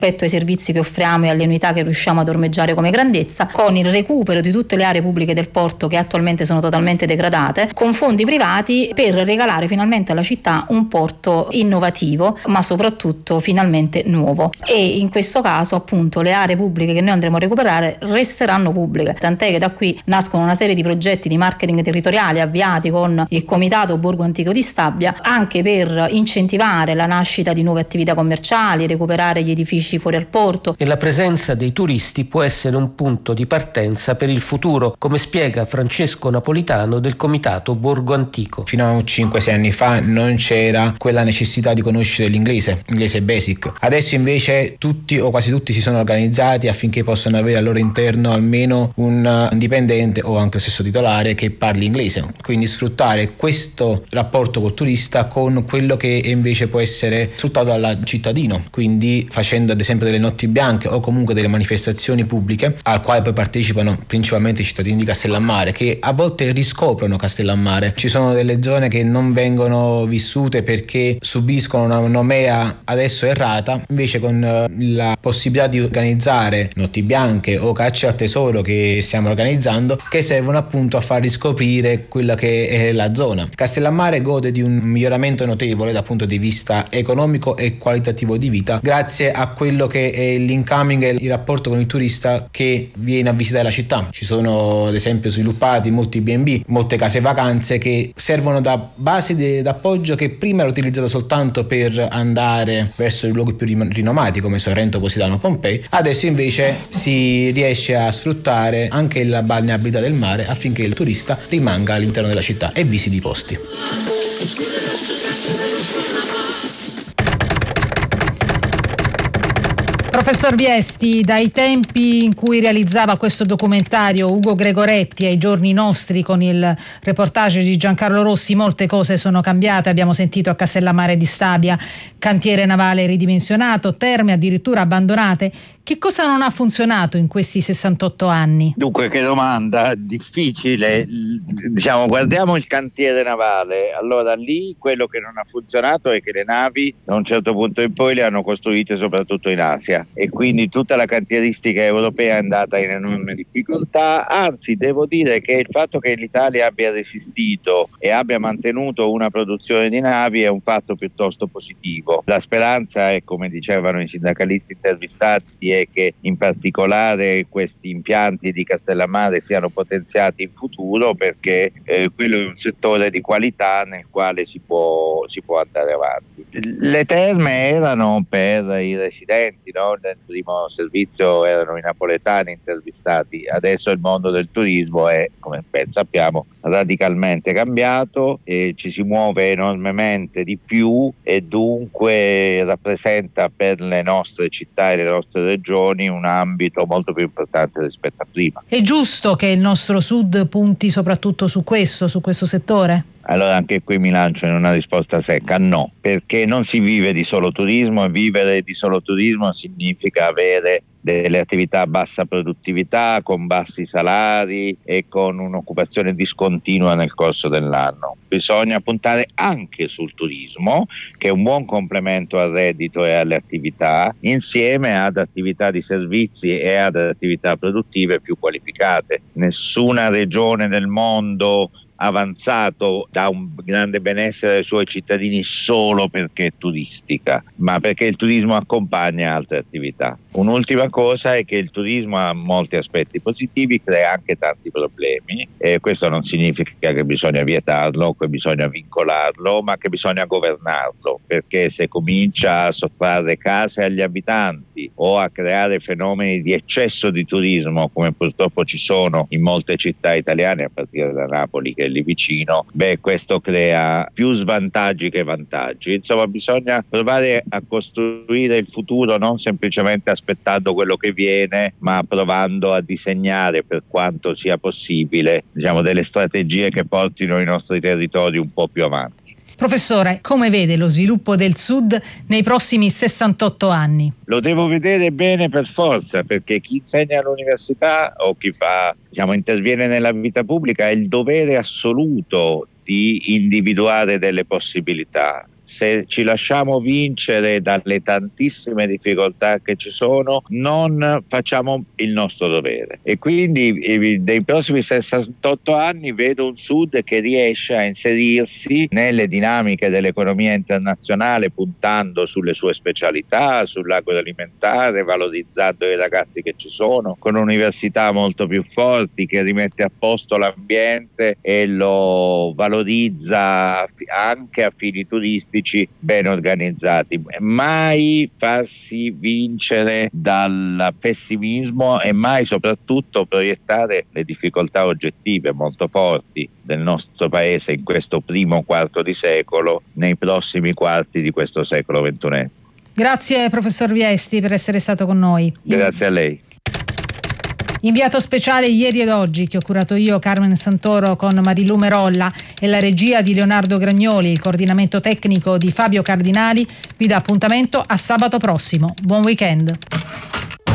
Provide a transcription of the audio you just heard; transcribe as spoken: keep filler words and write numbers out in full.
rispetto ai servizi che offriamo e alle unità che riusciamo ad ormeggiare come grandezza, con il recupero di tutte le aree pubbliche del porto che attualmente sono totalmente degradate, con fondi privati per regalare finalmente alla città un porto innovativo, ma soprattutto finalmente nuovo. E in questo caso appunto le aree pubbliche che noi andremo a recuperare resteranno pubbliche, tant'è che da qui nascono una serie di progetti di marketing territoriali avviati con il Comitato Borgo Antico di Stabia, anche per incentivare la nascita di nuove attività commerciali, recuperare gli edifici fuori al porto. E la presenza dei turisti può essere un punto di partenza per il futuro, come spiega Francesco Napolitano del Comitato Borgo Antico. Fino a cinque sei anni fa non c'era quella necessità di conoscere l'inglese, inglese basic. Adesso invece tutti o quasi tutti si sono organizzati affinché possano avere al loro interno almeno un dipendente o anche lo stesso titolare che parli inglese, quindi sfruttare questo rapporto col turista con quello che invece può essere sfruttato dal cittadino, quindi facendo ad esempio delle notti bianche o comunque delle manifestazioni pubbliche al quale poi partecipano principalmente i cittadini di Castellammare, che a volte riscoprono Castellammare. Ci sono delle zone che non vengono vissute perché subiscono una nomea adesso errata, invece con la possibilità di organizzare notti bianche o cacce al tesoro che stiamo organizzando, che servono appunto a far riscoprire quella che è la zona. Castellammare gode di un miglioramento notevole dal punto di vista economico e qualitativo di vita grazie a quello che è l'incoming e il rapporto con il turista che viene a visitare la città. Ci sono ad esempio sviluppati molti B and B, molte case vacanze che servono da base d'appoggio, che prima era utilizzata soltanto per andare verso i luoghi più rinomati come Sorrento, Positano, Pompei. Adesso invece si riesce a sfruttare anche la balneabilità del mare affinché il turista rimanga all'interno della città e visiti i posti. Professor Viesti, dai tempi in cui realizzava questo documentario Ugo Gregoretti ai giorni nostri con il reportage di Giancarlo Rossi, molte cose sono cambiate. Abbiamo sentito a Castellammare di Stabia cantiere navale ridimensionato, terme addirittura abbandonate. Che cosa non ha funzionato in questi sessantotto anni? Dunque, che domanda difficile. Diciamo, guardiamo il cantiere navale. Allora, lì quello che non ha funzionato è che le navi da un certo punto in poi le hanno costruite soprattutto in Asia, e quindi tutta la cantieristica europea è andata in enorme difficoltà. Anzi, devo dire che il fatto che l'Italia abbia resistito e abbia mantenuto una produzione di navi è un fatto piuttosto positivo. La speranza è, come dicevano i sindacalisti intervistati, è che in particolare questi impianti di Castellammare siano potenziati in futuro, perché eh, quello è un settore di qualità nel quale si può, si può andare avanti. Le terme erano per i residenti, no? Nel primo servizio erano i napoletani intervistati. Adesso il mondo del turismo è, come ben sappiamo, radicalmente cambiato e ci si muove enormemente di più, e dunque rappresenta per le nostre città e le nostre regioni un ambito molto più importante rispetto a prima. È giusto che il nostro sud punti soprattutto su questo, su questo settore? Allora anche qui mi lancio in una risposta secca: no, perché non si vive di solo turismo, e vivere di solo turismo significa avere delle attività a bassa produttività, con bassi salari e con un'occupazione discontinua nel corso dell'anno. Bisogna puntare anche sul turismo, che è un buon complemento al reddito e alle attività, insieme ad attività di servizi e ad attività produttive più qualificate. Nessuna regione del mondo avanzato da un grande benessere ai suoi cittadini solo perché è turistica, ma perché il turismo accompagna altre attività. Un'ultima cosa è che il turismo ha molti aspetti positivi, crea anche tanti problemi, e questo non significa che bisogna vietarlo, che bisogna vincolarlo, ma che bisogna governarlo, perché se comincia a sottrarre case agli abitanti o a creare fenomeni di eccesso di turismo, come purtroppo ci sono in molte città italiane, a partire da Napoli che è lì vicino, beh, questo crea più svantaggi che vantaggi. Insomma, bisogna provare a costruire il futuro non semplicemente aspettando quello che viene, ma provando a disegnare, per quanto sia possibile, diciamo, delle strategie che portino i nostri territori un po' più avanti. Professore, come vede lo sviluppo del Sud nei prossimi sessantotto anni? Lo devo vedere bene per forza, perché chi insegna all'università o chi fa, diciamo, interviene nella vita pubblica ha il dovere assoluto di individuare delle possibilità. se ci lasciamo vincere dalle tantissime difficoltà che ci sono, non facciamo il nostro dovere. E quindi eh, nei prossimi sessantotto anni vedo un Sud che riesce a inserirsi nelle dinamiche dell'economia internazionale, puntando sulle sue specialità, sull'agroalimentare, valorizzando i ragazzi che ci sono, con università molto più forti, che rimette a posto l'ambiente e lo valorizza anche a fini turistici ben organizzati. Mai farsi vincere dal pessimismo e mai soprattutto proiettare le difficoltà oggettive molto forti del nostro paese in questo primo quarto di secolo nei prossimi quarti di questo secolo ventunesimo. Grazie professor Viesti per essere stato con noi. Grazie a lei. Inviato speciale ieri ed oggi, che ho curato io, Carmen Santoro, con Marilu Merolla, e la regia di Leonardo Gragnoli, il coordinamento tecnico di Fabio Cardinali, vi dà appuntamento a sabato prossimo. Buon weekend.